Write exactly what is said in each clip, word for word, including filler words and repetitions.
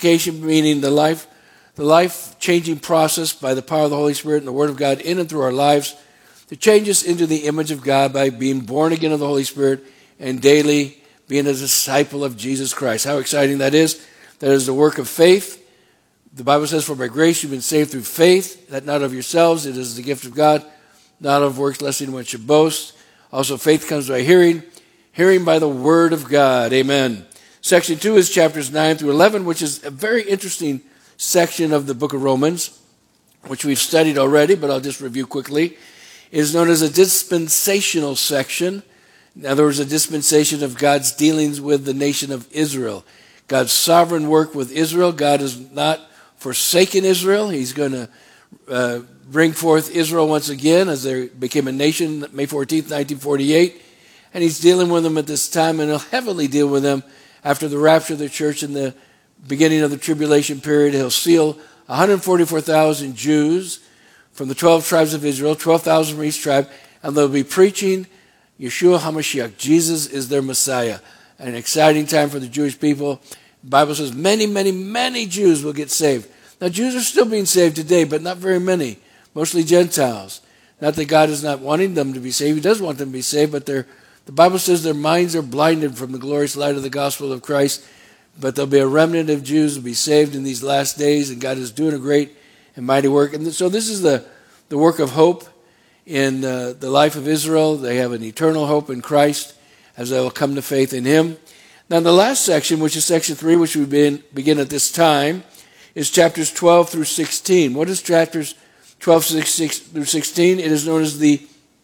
sanctification, meaning the life, the life-changing process by the power of the Holy Spirit and the Word of God in and through our lives to change us into the image of God by being born again of the Holy Spirit and daily being a disciple of Jesus Christ. How exciting that is. That is the work of faith. The Bible says, for by grace you've been saved through faith, that not of yourselves, it is the gift of God, not of works, lest anyone should boast. Also, faith comes by hearing, hearing by the word of God. Amen. Section two is chapters nine through eleven, which is a very interesting section of the book of Romans, which we've studied already, but I'll just review quickly. It is known as a dispensational section. In other words, a dispensation of God's dealings with the nation of Israel. God's sovereign work with Israel. God has not forsaken Israel. He's going to uh, bring forth Israel once again as they became a nation May fourteenth, nineteen forty-eight. And he's dealing with them at this time, and he'll heavily deal with them after the rapture of the church in the beginning of the tribulation period. He'll seal one hundred forty-four thousand Jews from the twelve tribes of Israel, twelve thousand from each tribe, and they'll be preaching Yeshua HaMashiach. Jesus is their Messiah. An exciting time for the Jewish people. The Bible says many, many, many Jews will get saved. Now, Jews are still being saved today, but not very many, mostly Gentiles. Not that God is not wanting them to be saved. He does want them to be saved, but they're, the Bible says their minds are blinded from the glorious light of the gospel of Christ. But there'll be a remnant of Jews who will be saved in these last days, and God is doing a great and mighty work. And so this is the, the work of hope in uh, the life of Israel. They have an eternal hope in Christ as they will come to faith in him. Now, the last section, which is section three, which we begin, begin at this time, is chapters twelve through sixteen. What is chapters twelve through sixteen? It is known as the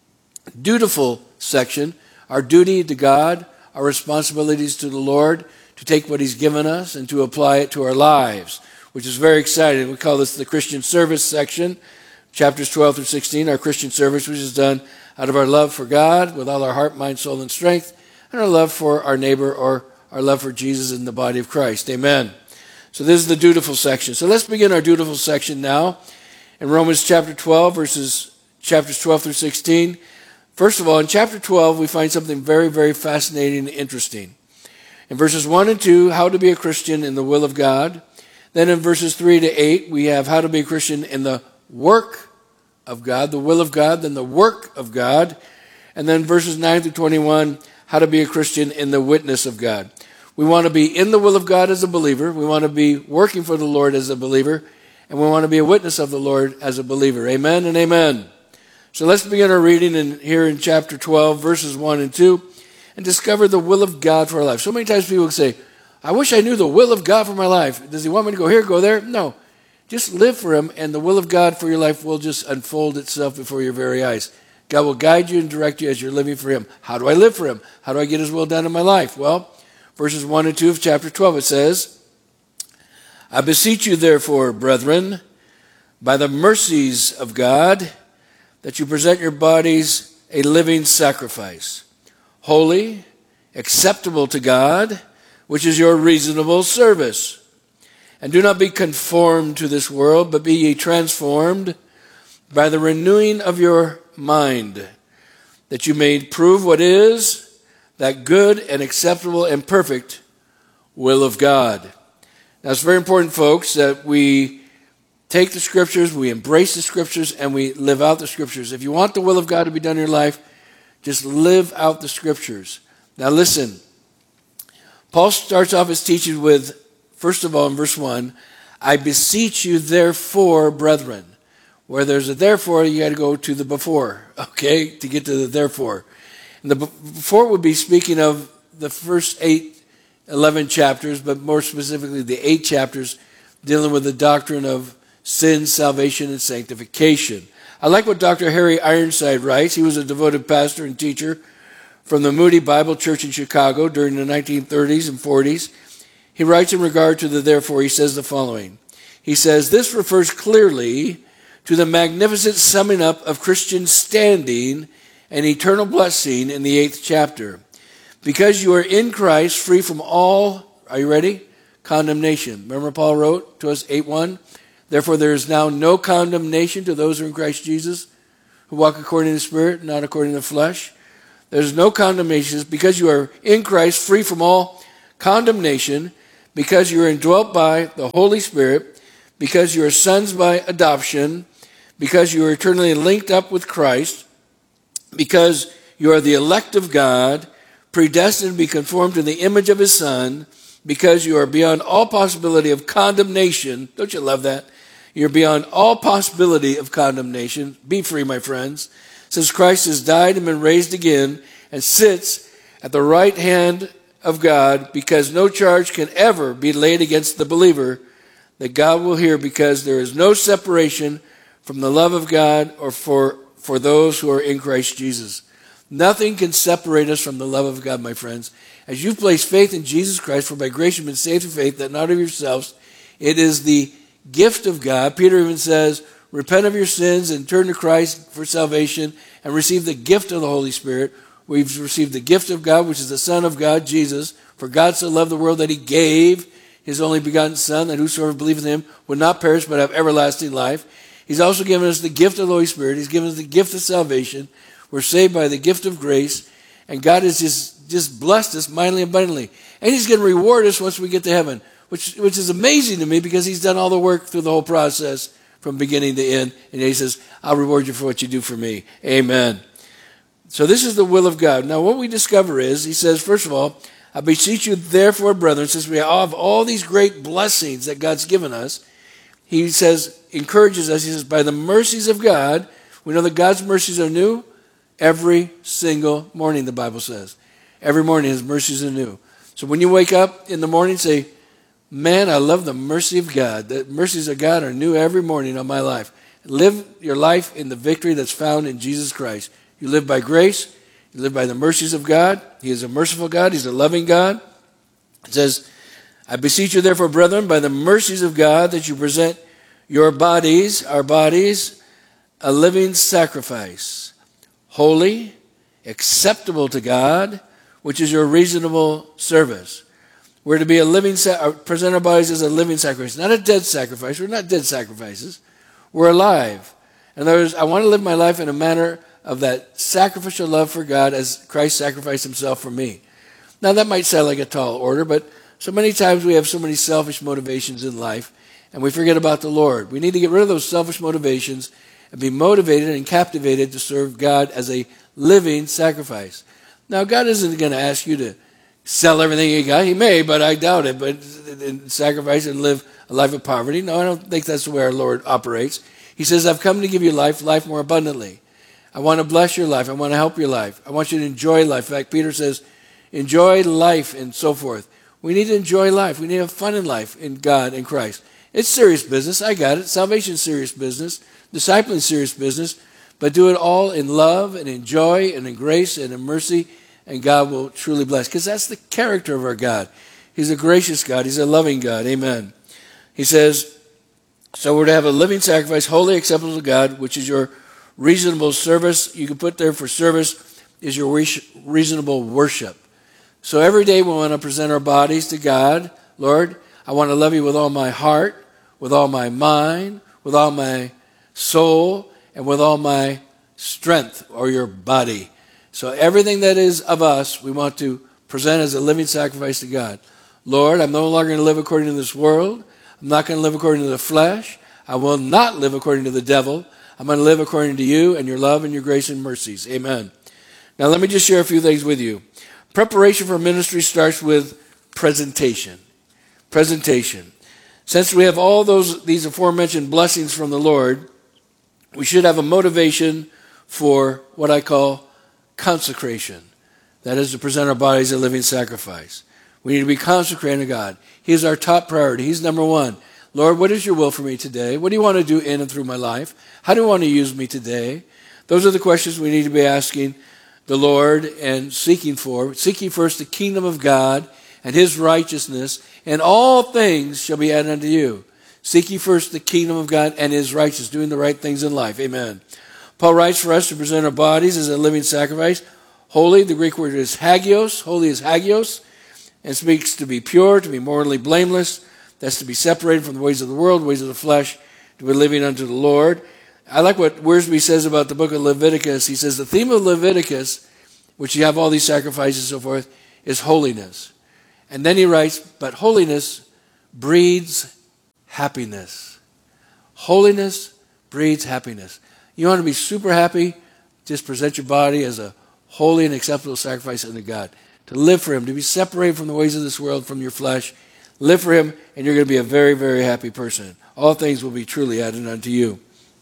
dutiful section, our duty to God, our responsibilities to the Lord, to take what he's given us and to apply it to our lives, which is very exciting. We call this the Christian service section, chapters twelve through sixteen, our Christian service, which is done out of our love for God with all our heart, mind, soul, and strength, and our love for our neighbor or our love for Jesus in the body of Christ. Amen. So this is the dutiful section. So let's begin our dutiful section now in Romans chapter twelve, verses chapters twelve through sixteen. First of all, in chapter twelve, we find something very, very fascinating and interesting. In verses one and two, how to be a Christian in the will of God. Then in verses three to eight, we have how to be a Christian in the work of God, the will of God, then the work of God. And then verses nine through twenty-one, how to be a Christian in the witness of God. We want to be in the will of God as a believer. We want to be working for the Lord as a believer. And we want to be a witness of the Lord as a believer. Amen and amen. So let's begin our reading in, here in chapter twelve, verses one and two, and discover the will of God for our life. So many times people say, I wish I knew the will of God for my life. Does he want me to go here, go there? No. Just live for him, and the will of God for your life will just unfold itself before your very eyes. God will guide you and direct you as you're living for him. How do I live for him? How do I get his will done in my life? Well, verses one and two of chapter twelve, it says, I beseech you therefore, brethren, by the mercies of God, that you present your bodies a living sacrifice, holy, acceptable to God, which is your reasonable service. And do not be conformed to this world, but be ye transformed by the renewing of your mind, that you may prove what is that good and acceptable and perfect will of God. Now, it's very important, folks, that we take the Scriptures, we embrace the Scriptures, and we live out the Scriptures. If you want the will of God to be done in your life, just live out the Scriptures. Now, listen. Paul starts off his teaching with, first of all, in verse one, I beseech you, therefore, brethren. Where there's a therefore, you got to go to the before, okay, to get to the therefore. And the before would be speaking of the first eight, eleven chapters, but more specifically the eight chapters dealing with the doctrine of sin, salvation, and sanctification. I like what Doctor Harry Ironside writes. He was a devoted pastor and teacher from the Moody Bible Church in Chicago during the nineteen thirties and forties. He writes in regard to the therefore, he says the following. He says, this refers clearly to the magnificent summing up of Christian standing and eternal blessing in the eighth chapter. Because you are in Christ, free from all, are you ready? Condemnation. Remember Paul wrote to us, eight one? Therefore there is now no condemnation to those who are in Christ Jesus, who walk according to the Spirit, not according to the flesh. There is no condemnation because you are in Christ, free from all condemnation, because you are indwelt by the Holy Spirit, because you are sons by adoption, because you are eternally linked up with Christ, because you are the elect of God, predestined to be conformed to the image of his Son, because you are beyond all possibility of condemnation. Don't you love that? You're beyond all possibility of condemnation. Be free, my friends. Since Christ has died and been raised again and sits at the right hand of God, because no charge can ever be laid against the believer, that God will hear, because there is no separation from the love of God or for, for those who are in Christ Jesus. Nothing can separate us from the love of God, my friends. As you've placed faith in Jesus Christ, for by grace you've been saved through faith, that not of yourselves, it is the gift of God. Peter even says, repent of your sins and turn to Christ for salvation and receive the gift of the Holy Spirit. We've received the gift of God, which is the Son of God, Jesus. For God so loved the world that he gave his only begotten Son, that whosoever believeth in him would not perish but have everlasting life. He's also given us the gift of the Holy Spirit. He's given us the gift of salvation. We're saved by the gift of grace. And God has just, just blessed us mightily abundantly. And he's going to reward us once we get to heaven, which, which is amazing to me, because he's done all the work through the whole process from beginning to end. And he says, I'll reward you for what you do for me. Amen. So this is the will of God. Now what we discover is, he says, first of all, I beseech you therefore, brethren, since we have all these great blessings that God's given us, he says, encourages us, he says, by the mercies of God, we know that God's mercies are new every single morning, the Bible says. Every morning his mercies are new. So when you wake up in the morning, say, man, I love the mercy of God. The mercies of God are new every morning of my life. Live your life in the victory that's found in Jesus Christ. You live by grace. You live by the mercies of God. He is a merciful God. He's a loving God. It says, I beseech you therefore, brethren, by the mercies of God, that you present your bodies, our bodies, a living sacrifice, holy, acceptable to God, which is your reasonable service. We're to be a living, present our bodies as a living sacrifice, not a dead sacrifice. We're not dead sacrifices. We're alive. In other words, I want to live my life in a manner of that sacrificial love for God as Christ sacrificed himself for me. Now that might sound like a tall order, but so many times we have so many selfish motivations in life, and we forget about the Lord. We need to get rid of those selfish motivations and be motivated and captivated to serve God as a living sacrifice. Now God isn't going to ask you to sell everything you got. He may, but I doubt it. But and sacrifice and live a life of poverty. No, I don't think that's the way our Lord operates. He says, I've come to give you life, life more abundantly. I want to bless your life. I want to help your life. I want you to enjoy life. In fact, Peter says, enjoy life and so forth. We need to enjoy life. We need to have fun in life in God and Christ. It's serious business. I got it. Salvation's serious business. Discipling serious business. But do it all in love and in joy and in grace and in mercy, and God will truly bless. Because that's the character of our God. He's a gracious God. He's a loving God. Amen. He says, so we're to have a living sacrifice, holy, acceptable to God, which is your reasonable service. You can put there for service is your reasonable worship. So every day we want to present our bodies to God. Lord, I want to love you with all my heart, with all my mind, with all my soul, and with all my strength, or your body. So everything that is of us, we want to present as a living sacrifice to God. Lord, I'm no longer going to live according to this world. I'm not going to live according to the flesh. I will not live according to the devil. I'm going to live according to you and your love and your grace and mercies. Amen. Now let me just share a few things with you. Preparation for ministry starts with presentation. Presentation. Since we have all those these aforementioned blessings from the Lord, we should have a motivation for what I call consecration. That is to present our bodies a living sacrifice. We need to be consecrated to God. He is our top priority. He's number one. Lord, what is your will for me today? What do you want to do in and through my life? How do you want to use me today? Those are the questions we need to be asking the Lord and seeking for. Seeking first the kingdom of God and his righteousness, and all things shall be added unto you. Seek ye first the kingdom of God and his righteousness, doing the right things in life. Amen. Paul writes for us to present our bodies as a living sacrifice. Holy, the Greek word is hagios. Holy is hagios, and speaks to be pure, to be morally blameless. That's to be separated from the ways of the world, ways of the flesh, to be living unto the Lord. I like what Wiersbe says about the book of Leviticus. He says the theme of Leviticus, which you have all these sacrifices and so forth, is holiness. And then he writes, but holiness breeds happiness. Holiness breeds happiness. You want to be super happy? Just present your body as a holy and acceptable sacrifice unto God. To live for him, to be separated from the ways of this world, from your flesh. Live for him, and you're going to be a very, very happy person. All things will be truly added unto you.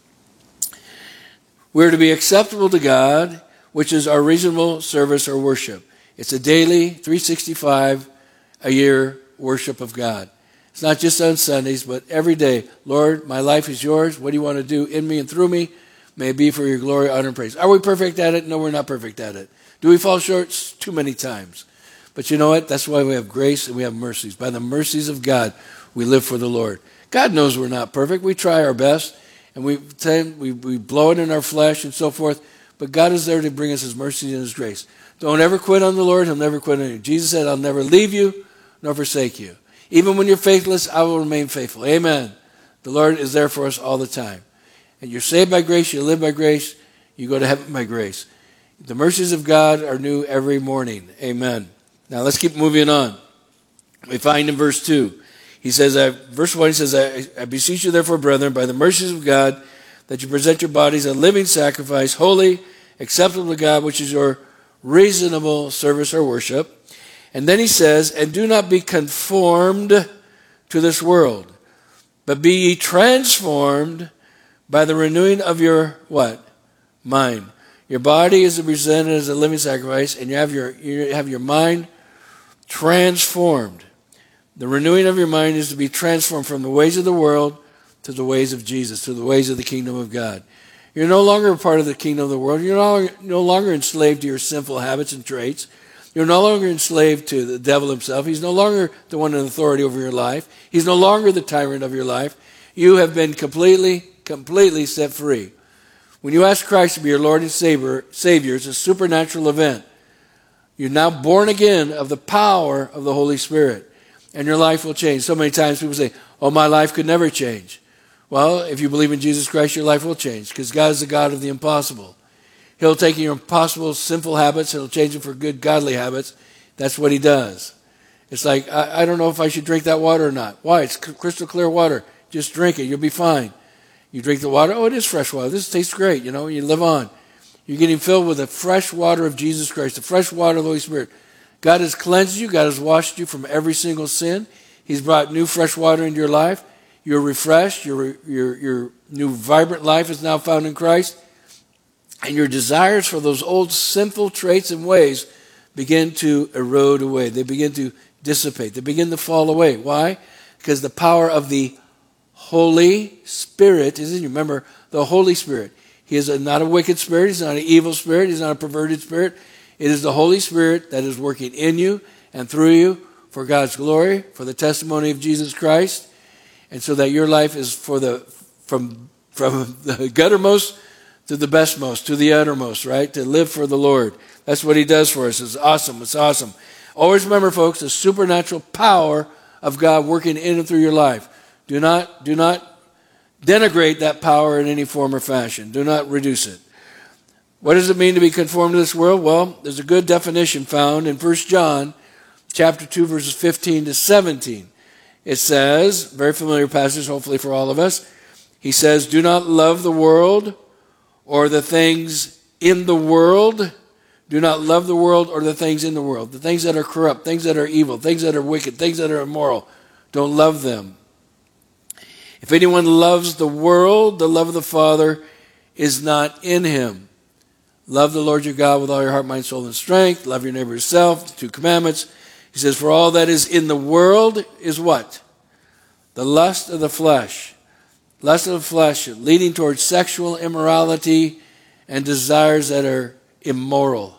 We're to be acceptable to God, which is our reasonable service or worship. It's a daily, three sixty-five a year worship of God. It's not just on Sundays, but every day. Lord, my life is yours. What do you want to do in me and through me? May it be for your glory, honor, and praise. Are we perfect at it? No, we're not perfect at it. Do we fall short? Too many times. But you know what? That's why we have grace and we have mercies. By the mercies of God, we live for the Lord. God knows we're not perfect. We try our best, and we tend, we, we blow it in our flesh and so forth. But God is there to bring us his mercy and his grace. Don't ever quit on the Lord. He'll never quit on you. Jesus said, I'll never leave you nor forsake you. Even when you're faithless, I will remain faithful. Amen. The Lord is there for us all the time. And you're saved by grace. You live by grace. You go to heaven by grace. The mercies of God are new every morning. Amen. Now let's keep moving on. We find in verse two. He says, I, verse one, he says, I, I beseech you therefore, brethren, by the mercies of God, that you present your bodies a living sacrifice, holy, acceptable to God, which is your reasonable service or worship. And then he says, and do not be conformed to this world, but be ye transformed by the renewing of your, what? Mind. Your body is presented as a living sacrifice, and you have your, you have your mind transformed. The renewing of your mind is to be transformed from the ways of the world to the ways of Jesus, to the ways of the kingdom of God. You're no longer a part of the kingdom of the world. You're no longer, no longer enslaved to your sinful habits and traits. You're no longer enslaved to the devil himself. He's no longer the one in authority over your life. He's no longer the tyrant of your life. You have been completely, completely set free. When you ask Christ to be your Lord and Savior, Savior, it's a supernatural event. You're now born again of the power of the Holy Spirit, and your life will change. So many times people say, oh, my life could never change. Well, if you believe in Jesus Christ, your life will change, because God is the God of the impossible. He'll take your impossible, sinful habits, and he'll change them for good, godly habits. That's what he does. It's like, I, I don't know if I should drink that water or not. Why? It's crystal clear water. Just drink it. You'll be fine. You drink the water. Oh, it is fresh water. This tastes great. You know, you live on. You're getting filled with the fresh water of Jesus Christ, the fresh water of the Holy Spirit. God has cleansed you. God has washed you from every single sin. He's brought new fresh water into your life. You're refreshed. Your, your, your new vibrant life is now found in Christ. And your desires for those old sinful traits and ways begin to erode away. They begin to dissipate. They begin to fall away. Why? Because the power of the Holy Spirit is in you. Remember, the Holy Spirit. He is a, not a wicked spirit. He's not an evil spirit. He's not a perverted spirit. It is the Holy Spirit that is working in you and through you for God's glory, for the testimony of Jesus Christ, and so that your life is for the from from the guttermost to the bestmost, to the uttermost, right? To live for the Lord. That's what he does for us. It's awesome. It's awesome. Always remember, folks, the supernatural power of God working in and through your life. Do not, do not denigrate that power in any form or fashion. Do not reduce it. What does it mean to be conformed to this world? Well, there's a good definition found in First John chapter two, verses fifteen to seventeen. It says, very familiar passage, hopefully for all of us. He says, do not love the world or the things in the world. Do not love the world or the things in the world. The things that are corrupt, things that are evil, things that are wicked, things that are immoral. Don't love them. If anyone loves the world, the love of the Father is not in him. Love the Lord your God with all your heart, mind, soul, and strength. Love your neighbor as yourself, the two commandments. He says, for all that is in the world is what? The lust of the flesh. Lust of the flesh, leading towards sexual immorality and desires that are immoral.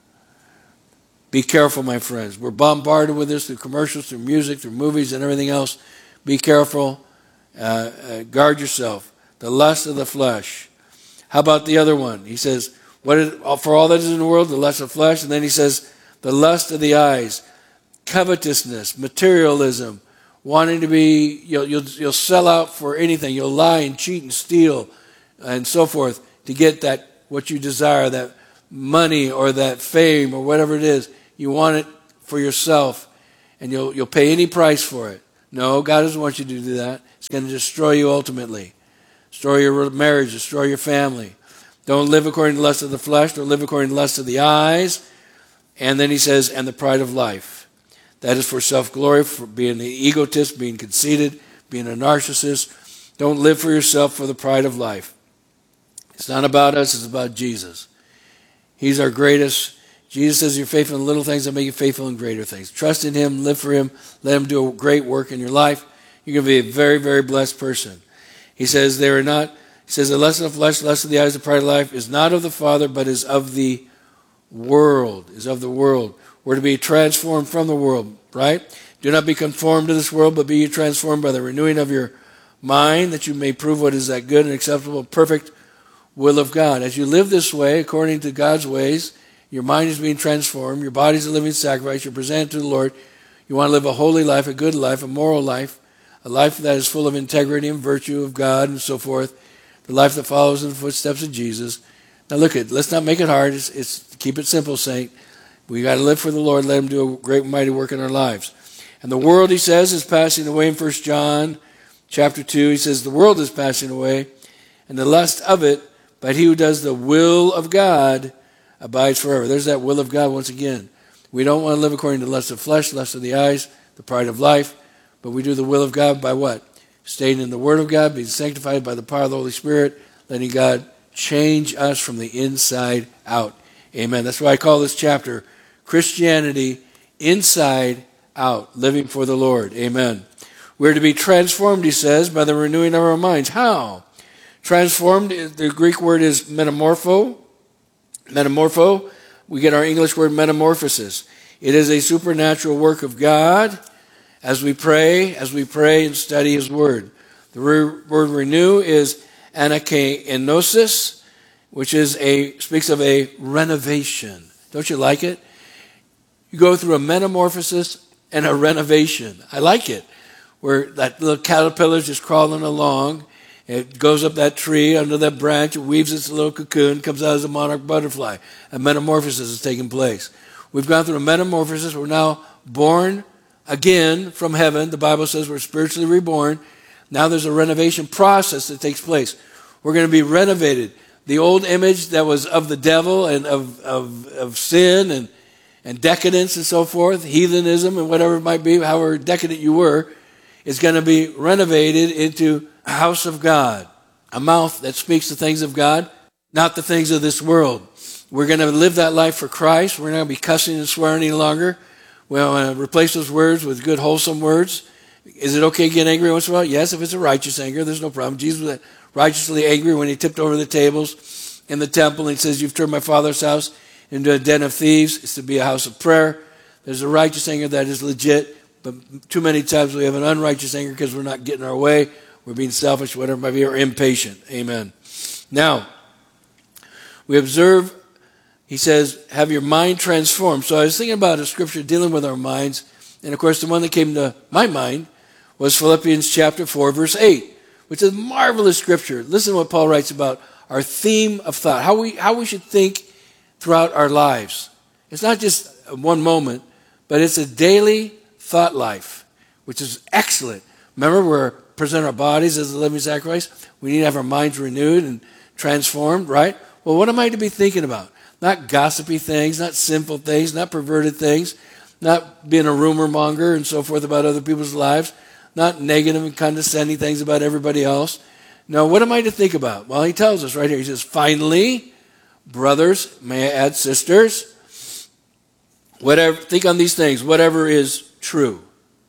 Be careful, my friends. We're bombarded with this through commercials, through music, through movies, and everything else. Be careful. Uh, uh, guard yourself. The lust of the flesh. How about the other one? He says, "What is, for all that is in the world, the lust of the flesh." And then he says, the lust of the eyes, covetousness, materialism, wanting to be, you'll, you'll, you'll sell out for anything. You'll lie and cheat and steal and so forth to get that, what you desire, that money or that fame or whatever it is. You want it for yourself. and you'll, you'll pay any price for it. No, God doesn't want you to do that. It's going to destroy you ultimately. Destroy your marriage, destroy your family. Don't live according to the lust of the flesh. Don't live according to the lust of the eyes. And then he says, and the pride of life. That is for self-glory, for being an egotist, being conceited, being a narcissist. Don't live for yourself for the pride of life. It's not about us, it's about Jesus. He's our greatest. Jesus says you're faithful in little things, I'll make you faithful in greater things. Trust in him, live for him, let him do a great work in your life. You're going to be a very, very blessed person. He says they are not, he says the lust of the flesh, the lust of the eyes, the pride of life is not of the Father, but is of the world, is of the world. We're to be transformed from the world, right? Do not be conformed to this world, but be ye transformed by the renewing of your mind, that you may prove what is that good and acceptable, perfect will of God. As you live this way, according to God's ways, your mind is being transformed, your body is a living sacrifice, you're presented to the Lord. You want to live a holy life, a good life, a moral life, a life that is full of integrity and virtue of God and so forth, the life that follows in the footsteps of Jesus. Now look at, let's not make it hard. It's, it's keep it simple, saint. We got to live for the Lord. Let him do a great mighty work in our lives. And the world, he says, is passing away in First John chapter two. He says the world is passing away and the lust of it, but he who does the will of God abides forever. There's that will of God once again. We don't want to live according to the lust of flesh, lust of the eyes, the pride of life, but we do the will of God by what? Staying in the Word of God, being sanctified by the power of the Holy Spirit, letting God change us from the inside out. Amen. That's why I call this chapter Christianity Inside Out, living for the Lord. Amen. We're to be transformed, he says, by the renewing of our minds. How? Transformed, the Greek word is metamorpho. Metamorpho, we get our English word metamorphosis. It is a supernatural work of God as we pray, as we pray and study his word. The word renew is anakainosis, which is a speaks of a renovation. Don't you like it? You go through a metamorphosis and a renovation. I like it. Where that little caterpillar is just crawling along. It goes up that tree, under that branch, it weaves its little cocoon, comes out as a monarch butterfly. A metamorphosis is taking place. We've gone through a metamorphosis. We're now born again from heaven. The Bible says we're spiritually reborn. Now there's a renovation process that takes place. We're going to be renovated. The old image that was of the devil and of, of, of sin and, and decadence and so forth, heathenism and whatever it might be, however decadent you were, is going to be renovated into a house of God, a mouth that speaks the things of God, not the things of this world. We're going to live that life for Christ. We're not going to be cussing and swearing any longer. We want to replace those words with good, wholesome words. Is it okay to get angry once in a while? Yes, if it's a righteous anger, there's no problem. Jesus was righteously angry when he tipped over the tables in the temple and he says, you've turned my Father's house into a den of thieves. It's to be a house of prayer. There's a righteous anger that is legit, but too many times we have an unrighteous anger because we're not getting our way. We're being selfish, whatever it might be, or impatient. Amen. Now, we observe, he says, have your mind transformed. So I was thinking about a scripture dealing with our minds, and of course the one that came to my mind was Philippians chapter four, verse eight, which is a marvelous scripture. Listen to what Paul writes about our theme of thought, how we, how we should think throughout our lives. It's not just one moment, but it's a daily thought life, which is excellent. Remember, we're present our bodies as a living sacrifice. We need to have our minds renewed and transformed, right? Well, what am I to be thinking about? Not gossipy things, not sinful things, not perverted things, not being a rumor monger and so forth about other people's lives, not negative and condescending things about everybody else. No, what am I to think about? Well, he tells us right here. He says, finally, brothers, may I add sisters, whatever, think on these things, whatever is true.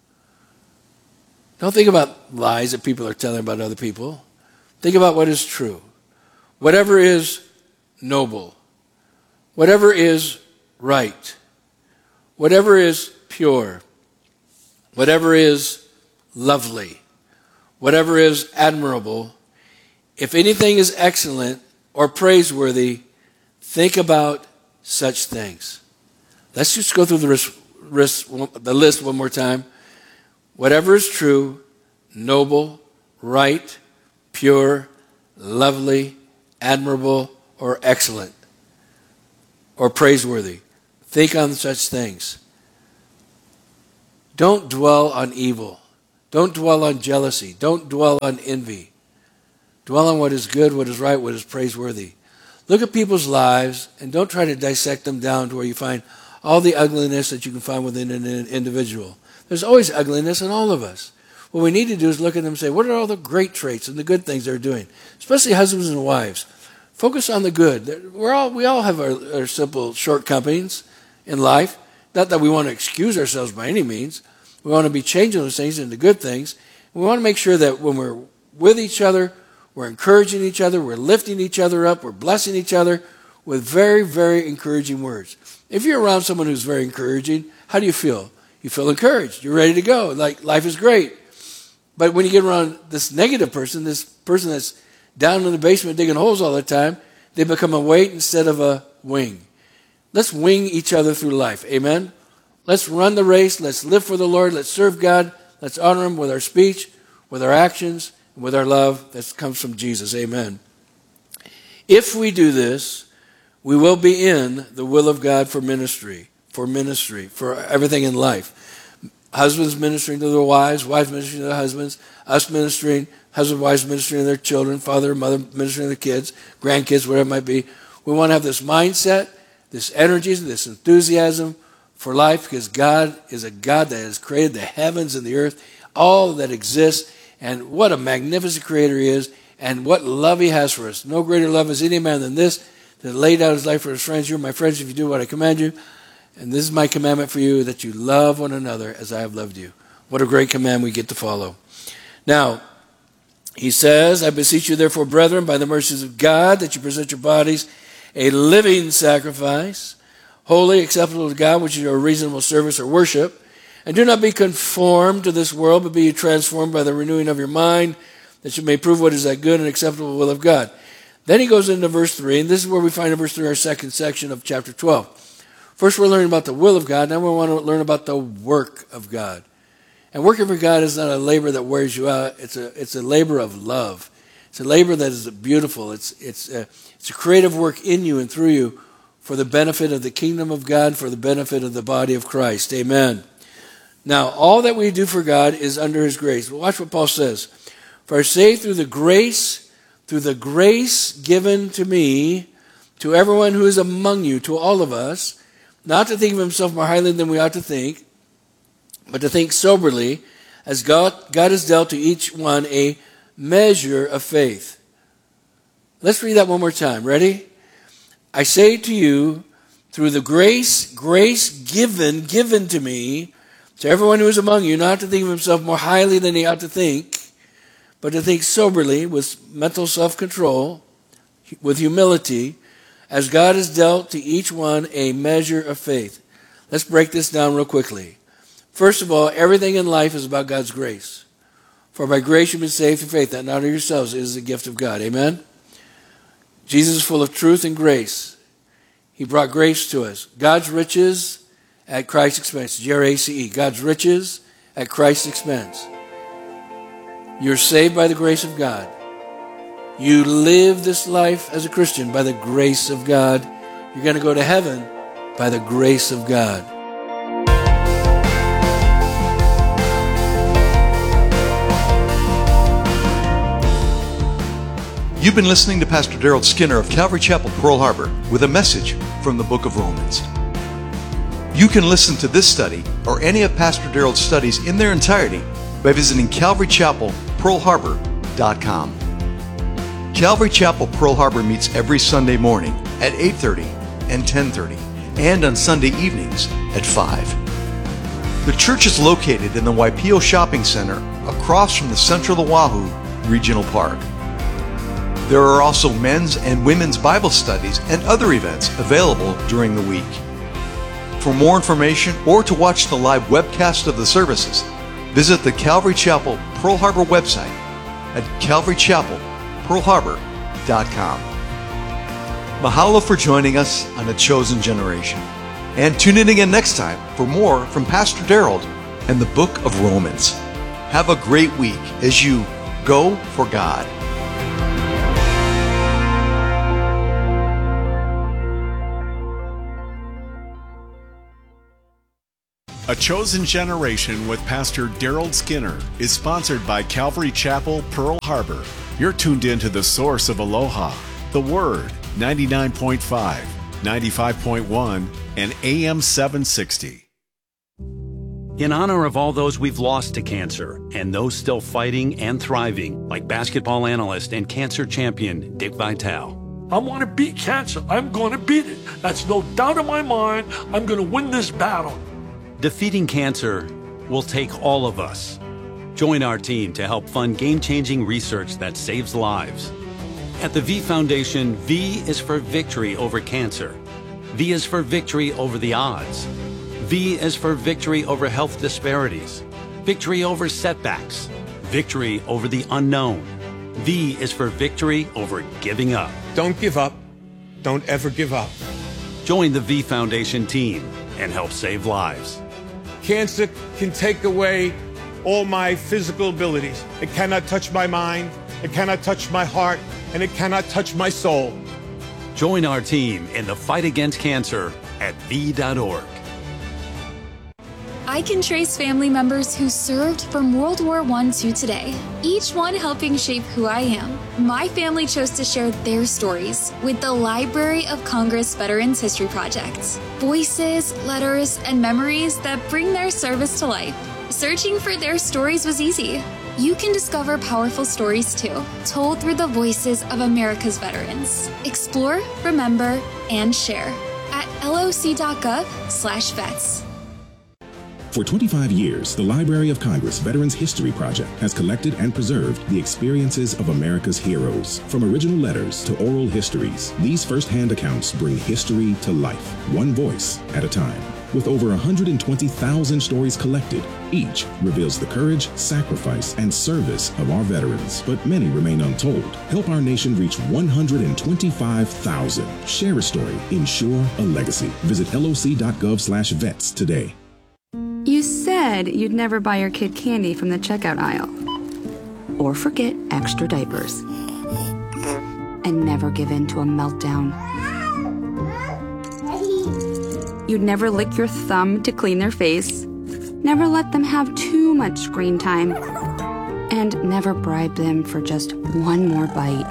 Don't think about lies that people are telling about other people. Think about what is true. Whatever is noble. Whatever is right. Whatever is pure. Whatever is lovely. Whatever is admirable. If anything is excellent or praiseworthy, think about such things. Let's just go through the list, the list one more time. Whatever is true, noble, right, pure, lovely, admirable, or excellent, or praiseworthy. Think on such things. Don't dwell on evil. Don't dwell on jealousy. Don't dwell on envy. Dwell on what is good, what is right, what is praiseworthy. Look at people's lives and don't try to dissect them down to where you find all the ugliness that you can find within an individual. There's always ugliness in all of us. What we need to do is look at them and say, what are all the great traits and the good things they're doing? Especially husbands and wives. Focus on the good. We're all, we all have our, our simple shortcomings in life. Not that we want to excuse ourselves by any means. We want to be changing those things into good things. We want to make sure that when we're with each other, we're encouraging each other, we're lifting each other up, we're blessing each other with very, very encouraging words. If you're around someone who's very encouraging, how do you feel? You feel encouraged. You're ready to go. Like, life is great. But when you get around this negative person, this person that's down in the basement digging holes all the time, they become a weight instead of a wing. Let's wing each other through life. Amen? Let's run the race. Let's live for the Lord. Let's serve God. Let's honor Him with our speech, with our actions, and with our love that comes from Jesus. Amen. If we do this, we will be in the will of God for ministry, for ministry, for everything in life. Husbands ministering to their wives, wives ministering to their husbands, us ministering, husband, wives ministering to their children, father and mother ministering to their kids, grandkids, whatever it might be. We want to have this mindset, this energy, this enthusiasm for life, because God is a God that has created the heavens and the earth, all that exists, and what a magnificent creator He is, and what love He has for us. No greater love has any man than this, that laid down His life for His friends. You're my friends if you do what I command you. And this is my commandment for you, that you love one another as I have loved you. What a great command we get to follow. Now, he says, I beseech you therefore, brethren, by the mercies of God, that you present your bodies a living sacrifice, holy, acceptable to God, which is your reasonable service or worship. And do not be conformed to this world, but be ye transformed by the renewing of your mind, that you may prove what is that good and acceptable will of God. Then he goes into verse three, and this is where we find in verse three our second section of chapter twelve. First, we're learning about the will of God. Now we want to learn about the work of God. And working for God is not a labor that wears you out. It's a it's a labor of love. It's a labor that is beautiful. It's it's a, it's a creative work in you and through you for the benefit of the kingdom of God, for the benefit of the body of Christ. Amen. Now, all that we do for God is under His grace. Watch what Paul says. For I say through the grace, through the grace given to me, to everyone who is among you, to all of us, not to think of himself more highly than we ought to think, but to think soberly, as God, God has dealt to each one a measure of faith. Let's read that one more time. Ready? I say to you, through the grace, grace given, given to me, to everyone who is among you, not to think of himself more highly than he ought to think, but to think soberly, with mental self-control, with humility, as God has dealt to each one a measure of faith. Let's break this down real quickly. First of all, everything in life is about God's grace. For by grace you've been saved through faith, that not of yourselves, it is the gift of God. Amen? Jesus is full of truth and grace. He brought grace to us. God's riches at Christ's expense. G R A C E. God's riches at Christ's expense. You're saved by the grace of God. You live this life as a Christian by the grace of God. You're going to go to heaven by the grace of God. You've been listening to Pastor Daryl Skinner of Calvary Chapel, Pearl Harbor, with a message from the book of Romans. You can listen to this study or any of Pastor Daryl's studies in their entirety by visiting calvary chapel pearl harbor dot com. Calvary Chapel Pearl Harbor meets every Sunday morning at eight thirty and ten thirty, and on Sunday evenings at five. The church is located in the Waipio Shopping Center across from the Central Oahu Regional Park. There are also men's and women's Bible studies and other events available during the week. For more information or to watch the live webcast of the services, visit the Calvary Chapel Pearl Harbor website at calvary chapel pearl harbor dot com. Mahalo for joining us on A Chosen Generation. And tune in again next time for more from Pastor Daryl and the book of Romans. Have a great week as you go for God. A Chosen Generation with Pastor Daryl Skinner is sponsored by Calvary Chapel, Pearl Harbor. You're tuned in to the source of Aloha, the Word, ninety-nine point five, ninety-five point one, and A M seven sixty. In honor of all those we've lost to cancer and those still fighting and thriving, like basketball analyst and cancer champion Dick Vitale. I want to beat cancer. I'm going to beat it. That's no doubt in my mind. I'm going to win this battle. Defeating cancer will take all of us. Join our team to help fund game-changing research that saves lives. At the V Foundation, V is for victory over cancer. V is for victory over the odds. V is for victory over health disparities, victory over setbacks, victory over the unknown. V is for victory over giving up. Don't give up. Don't ever give up. Join the V Foundation team and help save lives. Cancer can take away all my physical abilities. It cannot touch my mind, it cannot touch my heart, and it cannot touch my soul. Join our team in the fight against cancer at V dot org. I can trace family members who served from World War One to today, each one helping shape who I am. My family chose to share their stories with the Library of Congress Veterans History Project. Voices, letters, and memories that bring their service to life. Searching for their stories was easy. You can discover powerful stories too, told through the voices of America's veterans. Explore, remember, and share at loc.gov slash vets. For twenty-five years, the Library of Congress Veterans History Project has collected and preserved the experiences of America's heroes. From original letters to oral histories, these first-hand accounts bring history to life, one voice at a time. With over one hundred twenty thousand stories collected, each reveals the courage, sacrifice, and service of our veterans, but many remain untold. Help our nation reach one hundred twenty-five thousand. Share a story. Ensure a legacy. Visit loc.gov slash vets today. You said you'd never buy your kid candy from the checkout aisle. Or forget extra diapers. And never give in to a meltdown. You'd never lick your thumb to clean their face. Never let them have too much screen time. And never bribe them for just one more bite.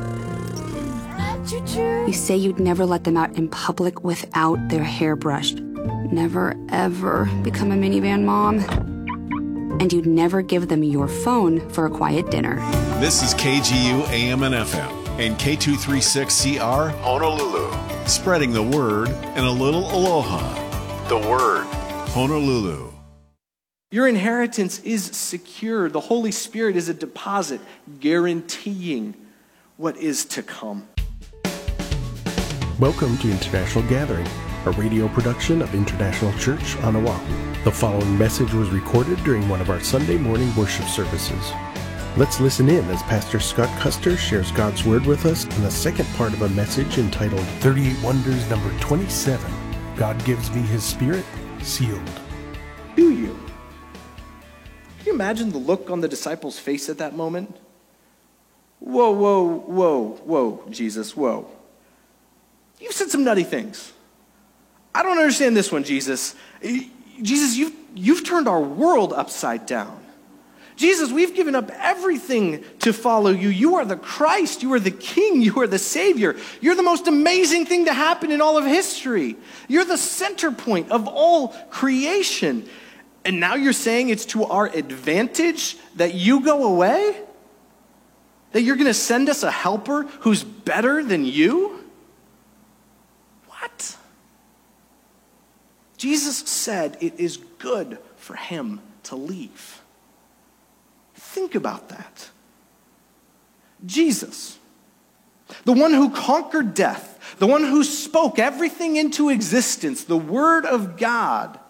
You say you'd never let them out in public without their hair brushed. Never, ever become a minivan mom. And you'd never give them your phone for a quiet dinner. This is K G U A M and F M and K two thirty-six C R Honolulu. Spreading the word and a little aloha. The Word, Honolulu. Your inheritance is secure. The Holy Spirit is a deposit guaranteeing what is to come. Welcome to International Gathering, a radio production of International Church on Oahu. The following message was recorded during one of our Sunday morning worship services. Let's listen in as Pastor Scott Custer shares God's Word with us in the second part of a message entitled thirty-eight Wonders number twenty-seven. God gives me His Spirit, sealed. Do you? Can you imagine the look on the disciples' face at that moment? Whoa, whoa, whoa, whoa, Jesus, whoa. You've said some nutty things. I don't understand this one, Jesus. Jesus, you've, you've turned our world upside down. Jesus, we've given up everything to follow you. You are the Christ. You are the King. You are the Savior. You're the most amazing thing to happen in all of history. You're the center point of all creation. And now you're saying it's to our advantage that you go away? That you're going to send us a helper who's better than you? What? Jesus said it is good for him to leave. Think about that. Jesus, the one who conquered death, the one who spoke everything into existence, the Word of God,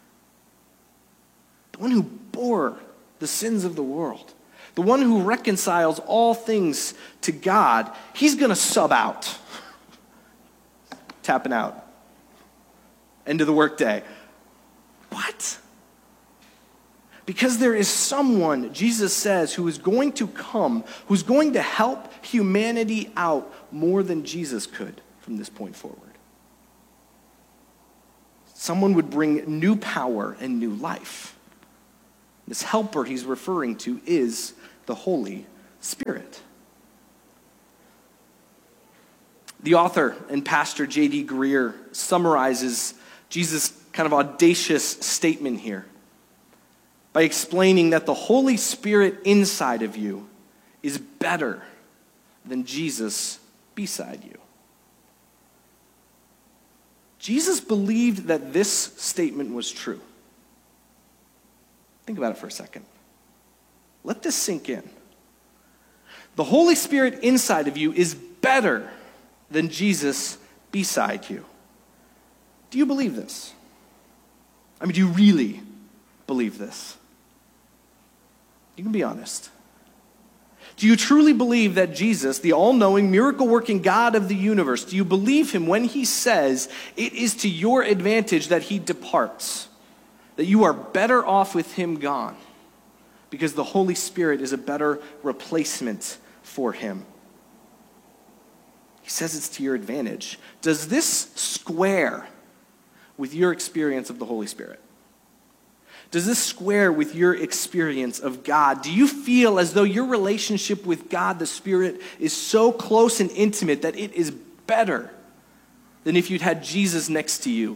the one who bore the sins of the world, the one who reconciles all things to God, he's going to sub out. Tapping out. End of the workday. What? Because there is someone, Jesus says, who is going to come, who's going to help humanity out more than Jesus could from this point forward. someone would bring new power and new life. This helper he's referring to is the Holy Spirit. The author and pastor J D Greear summarizes Jesus' kind of audacious statement here by explaining that the Holy Spirit inside of you is better than Jesus beside you. Jesus believed that this statement was true. Think about it for a second. Let this sink in. The Holy Spirit inside of you is better than Jesus beside you. Do you believe this? I mean, do you really believe this? You can be honest. Do you truly believe that Jesus, the all-knowing, miracle-working God of the universe, do you believe him when he says it is to your advantage that he departs, that you are better off with him gone, because the Holy Spirit is a better replacement for him? He says it's to your advantage. Does this square with your experience of the Holy Spirit? Does this square with your experience of God? Do you feel as though your relationship with God, the Spirit, is so close and intimate that it is better than if you'd had Jesus next to you?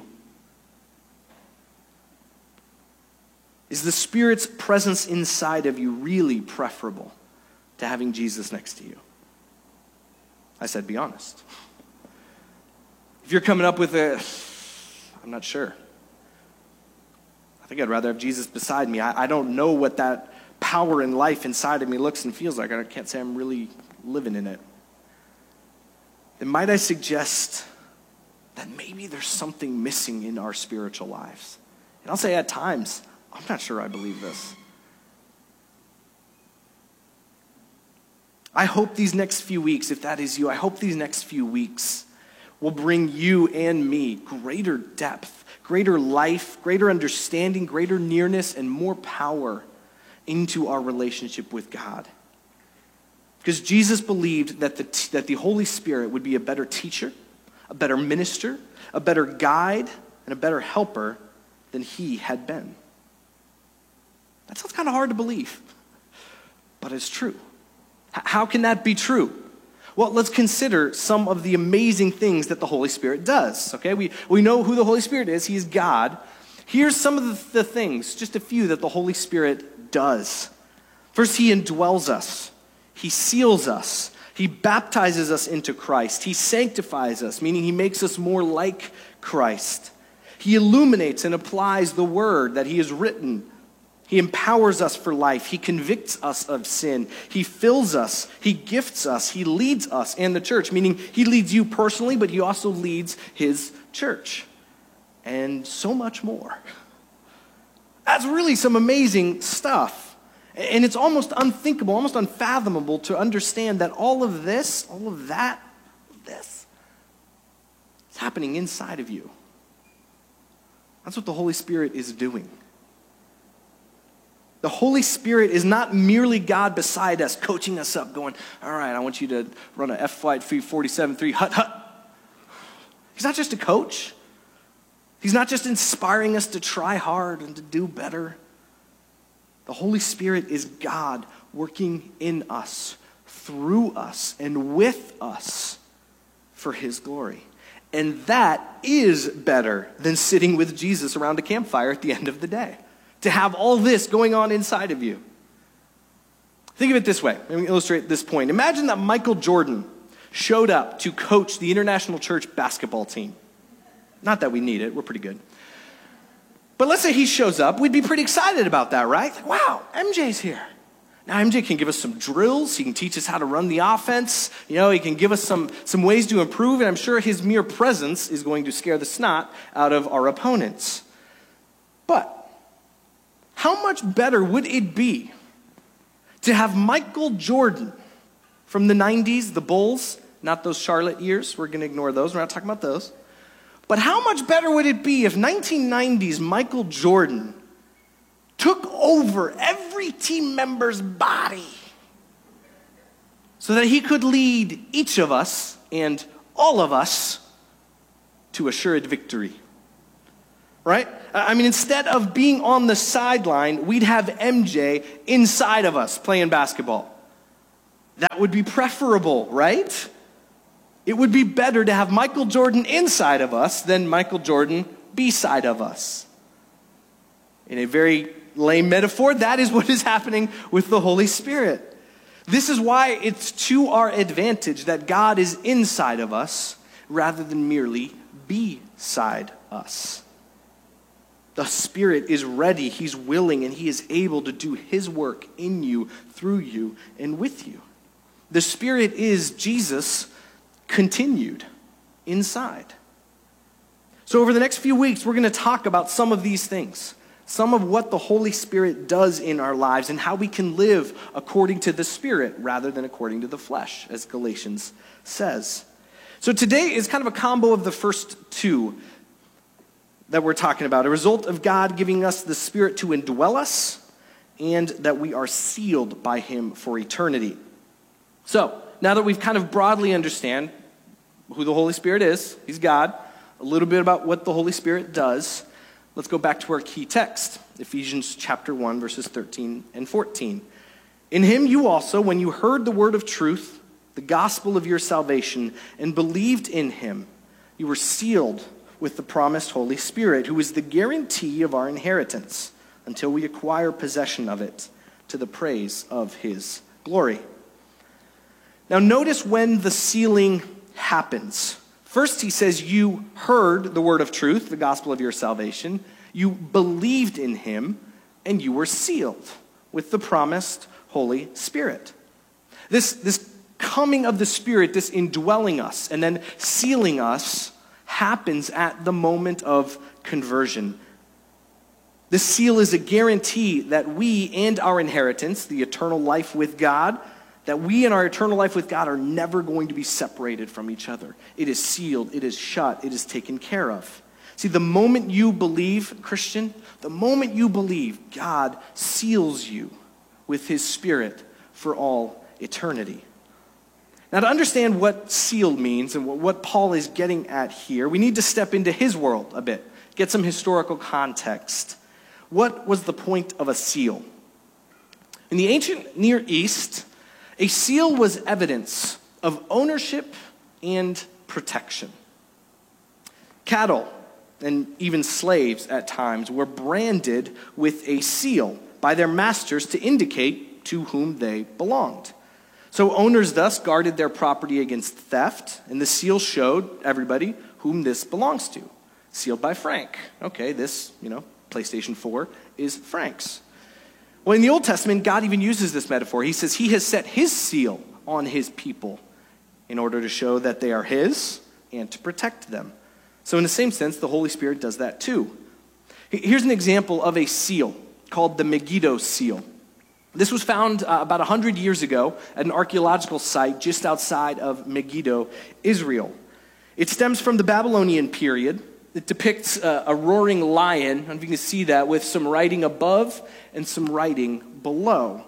Is the Spirit's presence inside of you really preferable to having Jesus next to you? I said, be honest. If you're coming up with a, I'm not sure. I think I'd rather have Jesus beside me. I, I don't know what that power and life inside of me looks and feels like. I can't say I'm really living in it. Then might I suggest that maybe there's something missing in our spiritual lives? And I'll say at times, I'm not sure I believe this. I hope these next few weeks, if that is you, I hope these next few weeks will bring you and me greater depth, greater life, greater understanding, greater nearness, and more power into our relationship with God. Because Jesus believed that the, t- that the Holy Spirit would be a better teacher, a better minister, a better guide, and a better helper than he had been. That sounds kind of hard to believe, but it's true. H- how can that be true? Well, let's consider some of the amazing things that the Holy Spirit does, okay? We, we know who the Holy Spirit is. He is God. Here's some of the, the things, just a few, that the Holy Spirit does. First, he indwells us. He seals us. He baptizes us into Christ. He sanctifies us, meaning he makes us more like Christ. He illuminates and applies the word that he has written. He empowers us for life. He convicts us of sin. He fills us. He gifts us. He leads us and the church, meaning he leads you personally, but he also leads his church. And so much more. That's really some amazing stuff. And it's almost unthinkable, almost unfathomable to understand that all of this, all of that, this, is happening inside of you. That's what the Holy Spirit is doing. The Holy Spirit is not merely God beside us, coaching us up, going, all right, I want you to run a F flight forty-seven three, hut, hut. He's not just a coach. He's not just inspiring us to try hard and to do better. The Holy Spirit is God working in us, through us, and with us for his glory. And that is better than sitting with Jesus around a campfire at the end of the day. To have all this going on inside of you. Think of it this way. Let me illustrate this point. Imagine that Michael Jordan showed up to coach the International Church basketball team. Not that we need it. We're pretty good. But let's say he shows up. We'd be pretty excited about that, right? Like, wow, M J's here. Now, M J can give us some drills. He can teach us how to run the offense. You know, he can give us some, some ways to improve. And I'm sure his mere presence is going to scare the snot out of our opponents. But how much better would it be to have Michael Jordan from the nineties, the Bulls, not those Charlotte years. We're going to ignore those. We're not talking about those. But how much better would it be if nineteen nineties Michael Jordan took over every team member's body so that he could lead each of us and all of us to assured victory? right? I mean, instead of being on the sideline, we'd have M J inside of us playing basketball. That would be preferable, right? It would be better to have Michael Jordan inside of us than Michael Jordan beside of us. In a very lame metaphor, that is what is happening with the Holy Spirit. This is why it's to our advantage that God is inside of us rather than merely beside us. The Spirit is ready, He's willing, and He is able to do His work in you, through you, and with you. The Spirit is Jesus continued inside. So over the next few weeks, we're going to talk about some of these things. Some of what the Holy Spirit does in our lives and how we can live according to the Spirit rather than according to the flesh, as Galatians says. So today is kind of a combo of the first two that we're talking about. A result of God giving us the Spirit to indwell us and that we are sealed by Him for eternity. So now that we've kind of broadly understand who the Holy Spirit is, He's God, a little bit about what the Holy Spirit does, let's go back to our key text, Ephesians chapter one, verses thirteen and fourteen. In Him you also, when you heard the word of truth, the gospel of your salvation, and believed in Him, you were sealed with the promised Holy Spirit, who is the guarantee of our inheritance until we acquire possession of it to the praise of His glory. Now notice when the sealing happens. First, he says, you heard the word of truth, the gospel of your salvation. You believed in Him, and you were sealed with the promised Holy Spirit. This, this coming of the Spirit, this indwelling us, and then sealing us, happens at the moment of conversion. The seal is a guarantee that we and our inheritance, the eternal life with God, that we and our eternal life with God are never going to be separated from each other. It is sealed, it is shut, it is taken care of. See, the moment you believe, Christian, the moment you believe, God seals you with His Spirit for all eternity. Now, to understand what sealed means and what Paul is getting at here, we need to step into his world a bit, get some historical context. What was the point of a seal? In the ancient Near East, a seal was evidence of ownership and protection. Cattle, and even slaves at times, were branded with a seal by their masters to indicate to whom they belonged. So owners thus guarded their property against theft, and the seal showed everybody whom this belongs to. Sealed by Frank. Okay, this, you know, PlayStation four is Frank's. Well, in the Old Testament, God even uses this metaphor. He says He has set His seal on His people in order to show that they are His and to protect them. So in the same sense, the Holy Spirit does that too. Here's an example of a seal called the Megiddo seal. This was found uh, about one hundred years ago at an archaeological site just outside of Megiddo, Israel. It stems from the Babylonian period. It depicts uh, a roaring lion, I don't know if you can see that, with some writing above and some writing below.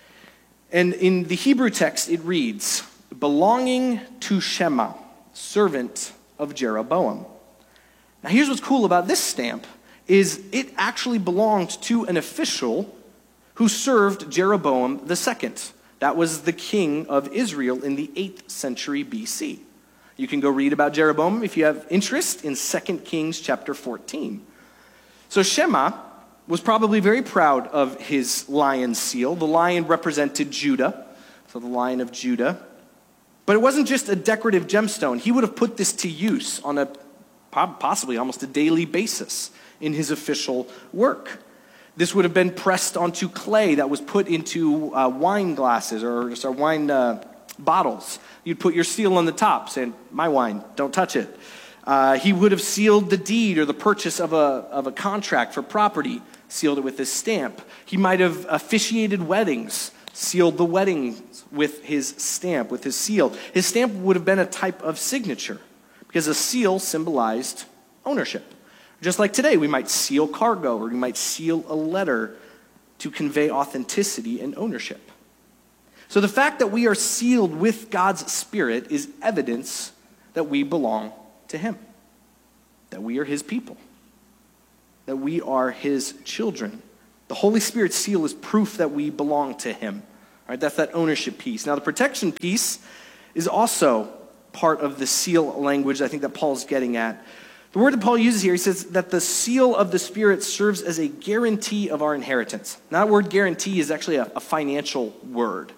And in the Hebrew text, it reads, belonging to Shema, servant of Jeroboam. Now here's what's cool about this stamp, is it actually belonged to an official who served Jeroboam the second. That was the king of Israel in the eighth century B C. You can go read about Jeroboam if you have interest in Second Kings chapter fourteen. So Shema was probably very proud of his lion seal. The lion represented Judah, so the Lion of Judah. But it wasn't just a decorative gemstone. He would have put this to use on a possibly almost a daily basis in his official work. This would have been pressed onto clay that was put into uh, wine glasses or, or wine uh, bottles. You'd put your seal on the top saying, my wine, don't touch it. Uh, he would have sealed the deed or the purchase of a, of a contract for property, sealed it with his stamp. He might have officiated weddings, sealed the weddings with his stamp, with his seal. His stamp would have been a type of signature because a seal symbolized ownership. Just like today, we might seal cargo or we might seal a letter to convey authenticity and ownership. So the fact that we are sealed with God's Spirit is evidence that we belong to Him, that we are His people. that we are his children. The Holy Spirit's seal is proof that we belong to him. All right, that's that ownership piece. Now, the protection piece is also part of the seal language I think that Paul's getting at. The word that Paul uses here, he says that the seal of the Spirit serves as a guarantee of our inheritance. Now, that word guarantee is actually a, a financial word.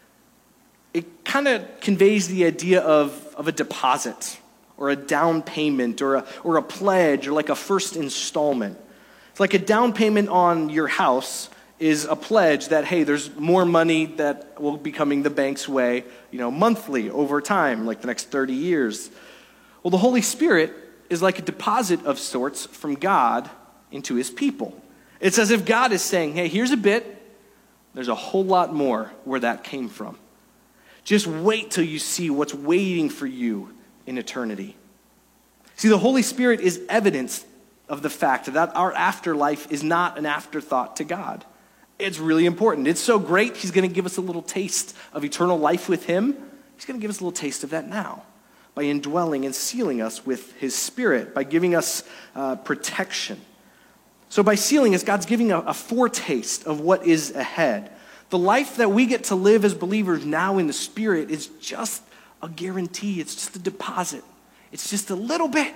It kind of conveys the idea of, of a deposit or a down payment or a, or a pledge or like a first installment. It's like a down payment on your house is a pledge that, hey, there's more money that will be coming the bank's way, you know, monthly over time, like the next thirty years. Well, the Holy Spirit is like a deposit of sorts from God into his people. It's as if God is saying, hey, here's a bit. There's a whole lot more where that came from. Just wait till you see what's waiting for you in eternity. See, the Holy Spirit is evidence of the fact that our afterlife is not an afterthought to God. It's really important. It's so great, he's going to give us a little taste of eternal life with him. He's going to give us a little taste of that now by indwelling and sealing us with his Spirit, by giving us uh, protection. So by sealing us, God's giving a, a foretaste of what is ahead. The life that we get to live as believers now in the Spirit is just a guarantee. It's just a deposit. It's just a little bit